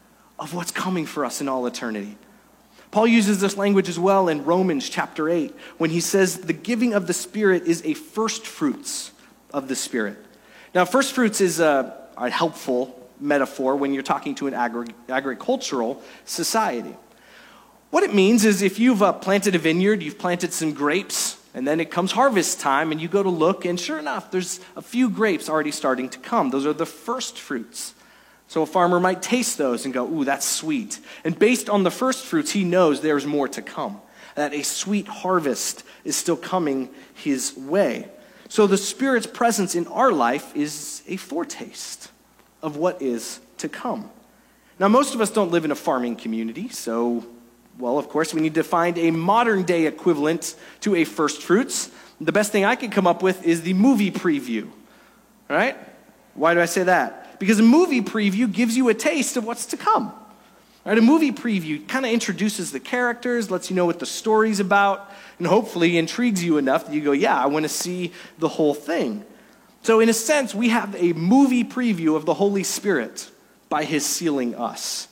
of what's coming for us in all eternity. Paul uses this language as well in Romans chapter eight when he says the giving of the Spirit is a first fruits of the Spirit. Now, first fruits is a, a helpful metaphor when you're talking to an agri- agricultural society. What it means is if you've uh, planted a vineyard, you've planted some grapes, and then it comes harvest time, and you go to look, and sure enough, there's a few grapes already starting to come. Those are the first fruits. So a farmer might taste those and go, ooh, that's sweet. And based on the first fruits, he knows there's more to come, that a sweet harvest is still coming his way. So the Spirit's presence in our life is a foretaste of what is to come. Now, most of us don't live in a farming community, so, well, of course, we need to find a modern-day equivalent to a first fruits. The best thing I can come up with is the movie preview, all right? Why do I say that? Because a movie preview gives you a taste of what's to come. Right? A movie preview kind of introduces the characters, lets you know what the story's about, and hopefully intrigues you enough that you go, yeah, I want to see the whole thing. So in a sense, we have a movie preview of the Holy Spirit by his sealing us.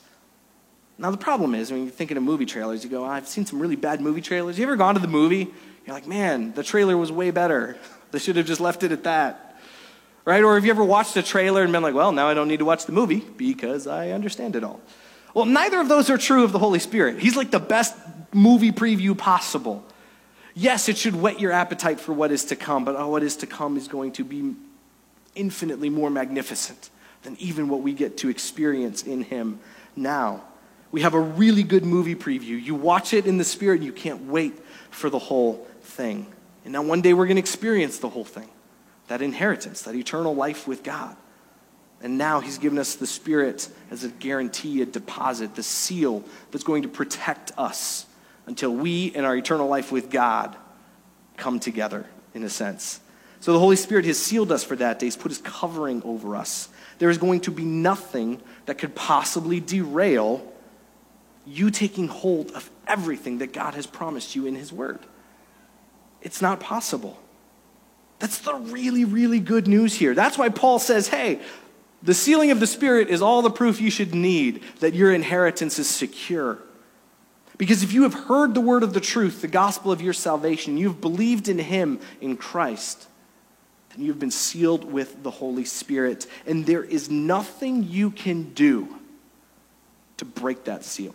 Now the problem is, when you think of movie trailers, you go, I've seen some really bad movie trailers. You ever gone to the movie? You're like, man, the trailer was way better. They should have just left it at that. Right? Or have you ever watched a trailer and been like, well, now I don't need to watch the movie because I understand it all. Well, neither of those are true of the Holy Spirit. He's like the best movie preview possible. Yes, it should whet your appetite for what is to come, but oh, what is to come is going to be infinitely more magnificent than even what we get to experience in him now. We have a really good movie preview. You watch it in the Spirit and you can't wait for the whole thing. And now one day we're going to experience the whole thing. That inheritance, that eternal life with God. And now he's given us the Spirit as a guarantee, a deposit, the seal that's going to protect us until we and our eternal life with God come together, in a sense. So the Holy Spirit has sealed us for that day. He's put his covering over us. There is going to be nothing that could possibly derail you taking hold of everything that God has promised you in his word. It's not possible. That's the really, really good news here. That's why Paul says, hey, the sealing of the Spirit is all the proof you should need that your inheritance is secure. Because if you have heard the word of the truth, the gospel of your salvation, you've believed in him, in Christ, then you've been sealed with the Holy Spirit. And there is nothing you can do to break that seal.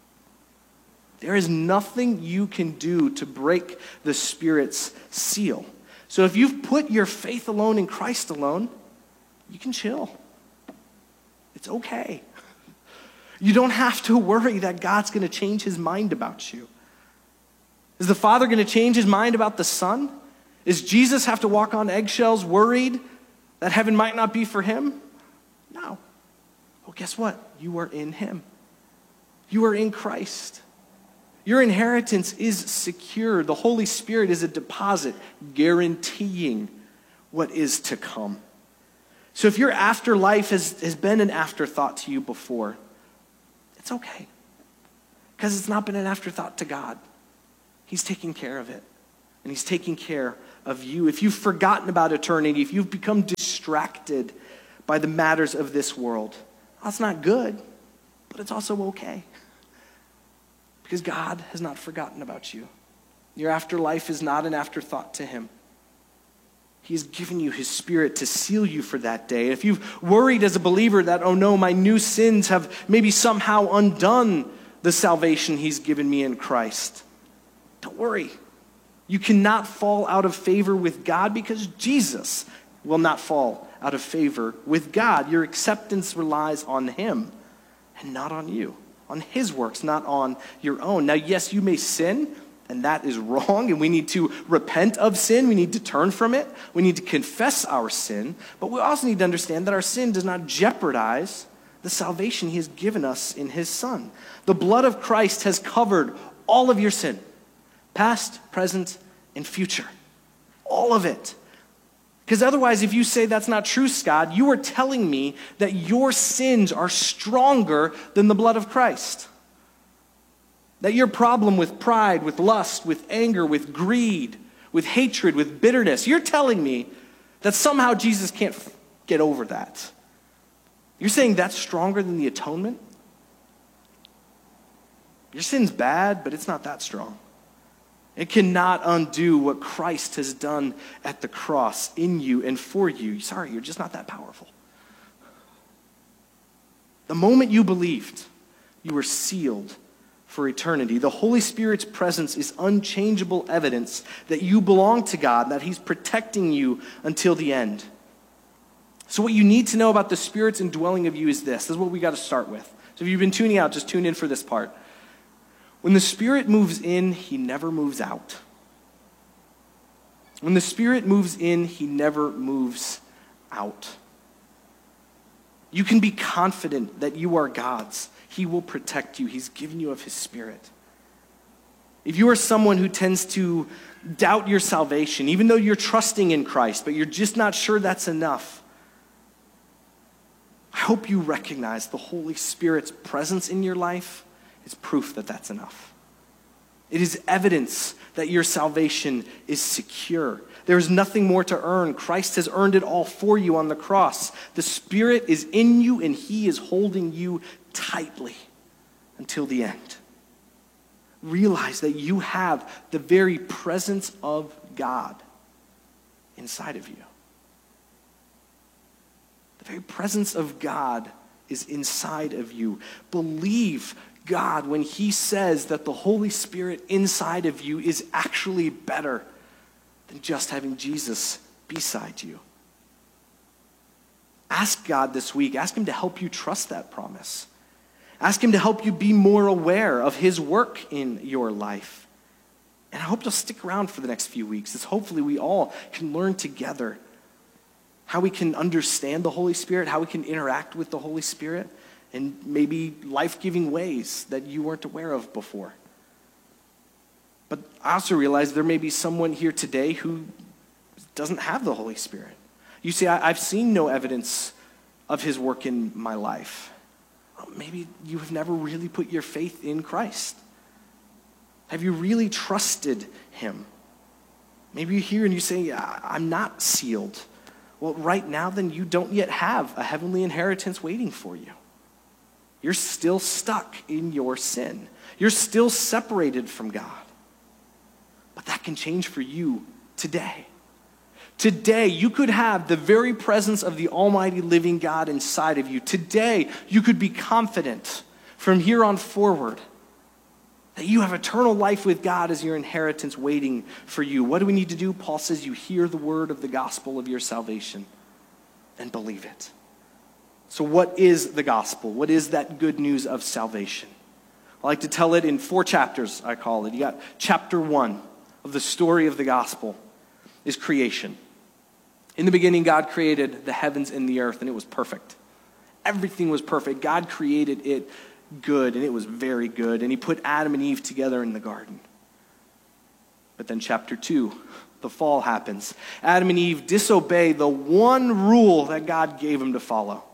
There is nothing you can do to break the Spirit's seal. So if you've put your faith alone in Christ alone, you can chill. It's okay. You don't have to worry that God's going to change his mind about you. Is the Father going to change his mind about the Son? Does Jesus have to walk on eggshells worried that heaven might not be for him? No. Well, guess what? You are in him. You are in Christ. Your inheritance is secure. The Holy Spirit is a deposit guaranteeing what is to come. So if your afterlife has, has been an afterthought to you before, it's okay. Because it's not been an afterthought to God. He's taking care of it. And he's taking care of you. If you've forgotten about eternity, if you've become distracted by the matters of this world, that's not good, but it's also okay. Because God has not forgotten about you. Your afterlife is not an afterthought to him. He's given you his Spirit to seal you for that day. If you've worried as a believer that, oh no, my new sins have maybe somehow undone the salvation he's given me in Christ, don't worry. You cannot fall out of favor with God because Jesus will not fall out of favor with God. Your acceptance relies on him and not on you, on his works, not on your own. Now, yes, you may sin, and that is wrong, and we need to repent of sin. We need to turn from it. We need to confess our sin, but we also need to understand that our sin does not jeopardize the salvation he has given us in his Son. The blood of Christ has covered all of your sin, past, present, and future. All of it. Because otherwise, if you say that's not true, Scott, you are telling me that your sins are stronger than the blood of Christ. That your problem with pride, with lust, with anger, with greed, with hatred, with bitterness, you're telling me that somehow Jesus can't get over that. You're saying that's stronger than the atonement? Your sin's bad, but it's not that strong. It cannot undo what Christ has done at the cross in you and for you. Sorry, you're just not that powerful. The moment you believed, you were sealed for eternity. The Holy Spirit's presence is unchangeable evidence that you belong to God, that he's protecting you until the end. So what you need to know about the Spirit's indwelling of you is this. This is what we got to start with. So if you've been tuning out, just tune in for this part. When the Spirit moves in, he never moves out. When the Spirit moves in, he never moves out. You can be confident that you are God's. He will protect you. He's given you of his Spirit. If you are someone who tends to doubt your salvation, even though you're trusting in Christ, but you're just not sure that's enough, I hope you recognize the Holy Spirit's presence in your life is proof that that's enough. It is evidence that your salvation is secure. There is nothing more to earn. Christ has earned it all for you on the cross. The Spirit is in you and he is holding you tightly until the end. Realize that you have the very presence of God inside of you. The very presence of God is inside of you. Believe God when he says that the Holy Spirit inside of you is actually better than just having Jesus beside you. Ask God this week, ask him to help you trust that promise. Ask him to help you be more aware of his work in your life. And I hope you'll stick around for the next few weeks, as hopefully we all can learn together how we can understand the Holy Spirit, how we can interact with the Holy Spirit, in maybe life-giving ways that you weren't aware of before. But I also realize there may be someone here today who doesn't have the Holy Spirit. You say, I've seen no evidence of his work in my life. Well, maybe you have never really put your faith in Christ. Have you really trusted him? Maybe you're here and you say, I'm not sealed. Well, right now then you don't yet have a heavenly inheritance waiting for you. You're still stuck in your sin. You're still separated from God. But that can change for you today. Today, you could have the very presence of the almighty living God inside of you. Today, you could be confident from here on forward that you have eternal life with God as your inheritance waiting for you. What do we need to do? Paul says you hear the word of the gospel of your salvation and believe it. So what is the gospel? What is that good news of salvation? I like to tell it in four chapters, I call it. You got chapter one of the story of the gospel is creation. In the beginning, God created the heavens and the earth, and it was perfect. Everything was perfect. God created it good, and it was very good. And he put Adam and Eve together in the garden. But then chapter two, the fall happens. Adam and Eve disobey the one rule that God gave them to follow.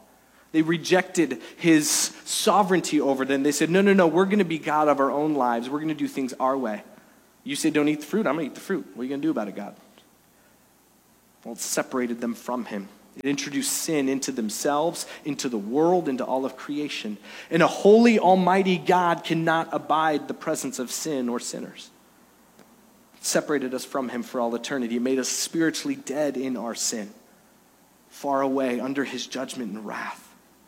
They rejected his sovereignty over them. They said, no, no, no, we're going to be God of our own lives. We're going to do things our way. You say don't eat the fruit, I'm going to eat the fruit. What are you going to do about it, God? Well, it separated them from him. It introduced sin into themselves, into the world, into all of creation. And a holy, almighty God cannot abide the presence of sin or sinners. It separated us from him for all eternity. It made us spiritually dead in our sin, far away under his judgment and wrath.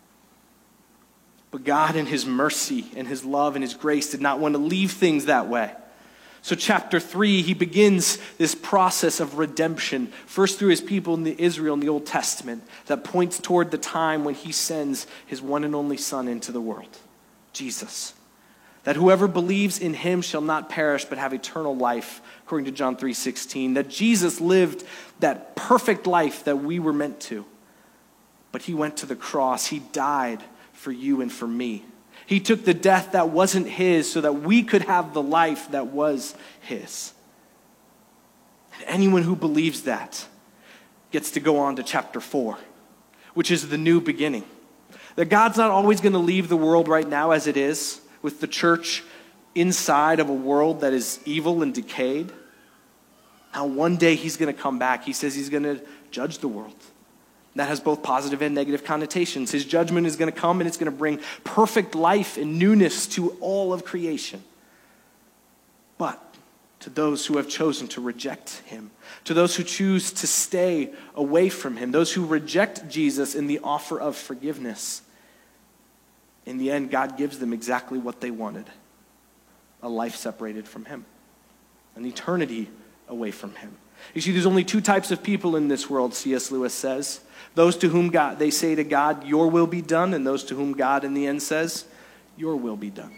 But God in his mercy and his love and his grace did not want to leave things that way. So chapter three, he begins this process of redemption, first through his people in the Israel in the Old Testament, that points toward the time when he sends his one and only Son into the world, Jesus. That whoever believes in him shall not perish but have eternal life, according to John three sixteen. That Jesus lived that perfect life that we were meant to. But he went to the cross. He died for you and for me. He took the death that wasn't his so that we could have the life that was his. And anyone who believes that gets to go on to chapter four, which is the new beginning. That God's not always going to leave the world right now as it is, with the church inside of a world that is evil and decayed. Now one day he's going to come back. He says he's going to judge the world. That has both positive and negative connotations. His judgment is going to come and it's going to bring perfect life and newness to all of creation. But to those who have chosen to reject him, to those who choose to stay away from him, those who reject Jesus in the offer of forgiveness, in the end, God gives them exactly what they wanted: a life separated from him, an eternity away from him. You see, there's only two types of people in this world, C S Lewis says. Those to whom God, they say to God, your will be done, and those to whom God in the end says, your will be done.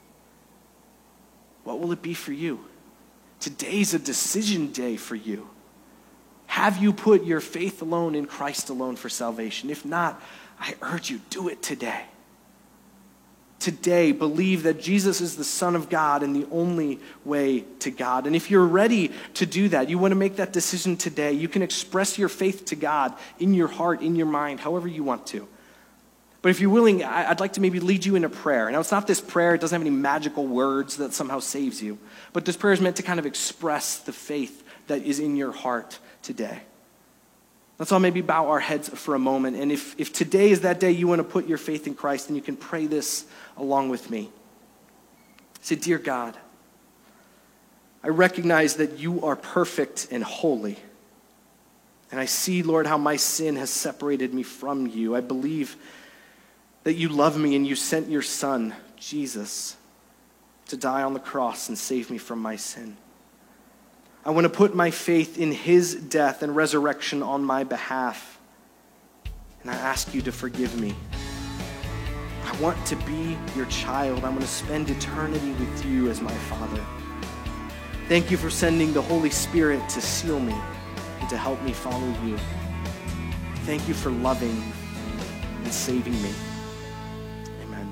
What will it be for you? Today's a decision day for you. Have you put your faith alone in Christ alone for salvation? If not, I urge you, do it today. Today, believe that Jesus is the Son of God and the only way to God. And if you're ready to do that, you want to make that decision today, you can express your faith to God in your heart, in your mind, however you want to. But if you're willing, I'd like to maybe lead you in a prayer. Now, it's not this prayer, it doesn't have any magical words that somehow saves you. But this prayer is meant to kind of express the faith that is in your heart today. Let's all maybe bow our heads for a moment. And if, if today is that day you want to put your faith in Christ, then you can pray this along with me. Say, dear God, I recognize that you are perfect and holy. And I see, Lord, how my sin has separated me from you. I believe that you love me and you sent your Son, Jesus, to die on the cross and save me from my sin. I want to put my faith in his death and resurrection on my behalf. And I ask you to forgive me. I want to be your child. I want to spend eternity with you as my Father. Thank you for sending the Holy Spirit to seal me and to help me follow you. Thank you for loving and saving me. Amen.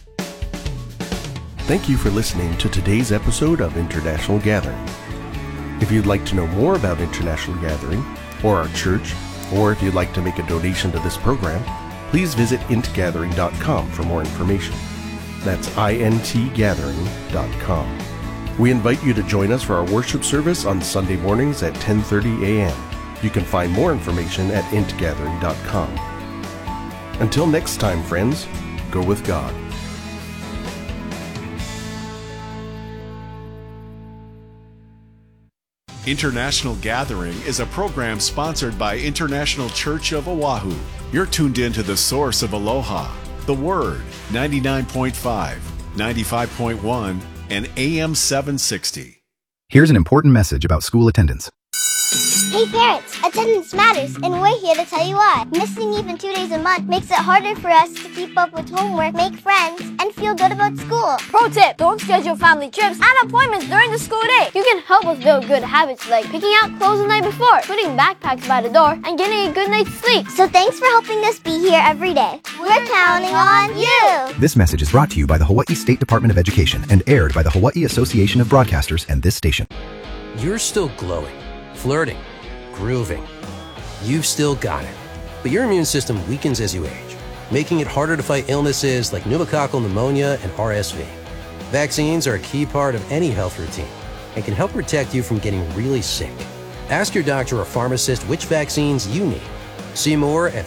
Thank you for listening to today's episode of International Gathering. If you'd like to know more about International Gathering or our church, or if you'd like to make a donation to this program, please visit int gathering dot com for more information. That's int gathering dot com. We invite you to join us for our worship service on Sunday mornings at ten thirty a.m. You can find more information at int gathering dot com. Until next time, friends, go with God. International Gathering is a program sponsored by International Church of Oahu. You're tuned in to the source of Aloha, the Word, ninety-nine point five, ninety-five point one, and A M seven sixty. Here's an important message about school attendance. Hey parents, attendance matters, and we're here to tell you why. Missing even two days a month makes it harder for us to keep up with homework, make friends, and feel good about school. Pro tip, don't schedule family trips and appointments during the school day. You can help us build good habits like picking out clothes the night before, putting backpacks by the door, and getting a good night's sleep. So thanks for helping us be here every day. We're, we're counting on you. This message is brought to you by the Hawaii State Department of Education and aired by the Hawaii Association of Broadcasters and this station. You're still glowing, flirting, grooving. You've still got it. But your immune system weakens as you age. making it harder to fight illnesses like pneumococcal pneumonia and R S V. Vaccines are a key part of any health routine and can help protect you from getting really sick. Ask your doctor or pharmacist which vaccines you need. See more at